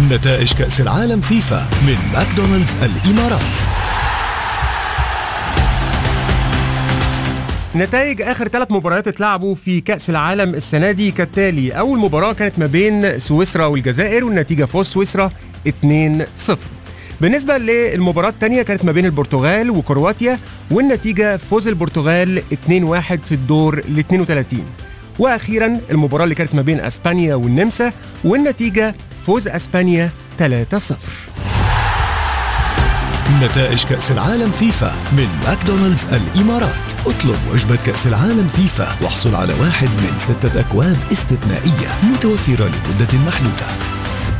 نتائج كأس العالم فيفا من ماكدونالدز الإمارات. نتائج آخر 3 مباريات اتلعبوا في كأس العالم السنة دي كالتالي. أول مباراة كانت ما بين سويسرا والجزائر والنتيجة فوز سويسرا 2-0. بالنسبة للمباراة الثانية كانت ما بين البرتغال وكرواتيا والنتيجة فوز البرتغال 2-1 في الدور ال 32. وأخيرا المباراة اللي كانت ما بين أسبانيا والنمسا والنتيجة فوز أسبانيا 3-0. نتائج كأس العالم فيفا من ماكدونالدز الإمارات. اطلب وجبة كأس العالم فيفا واحصل على 1 من 6 أكواب استثنائية متوفرة لمدة محدودة.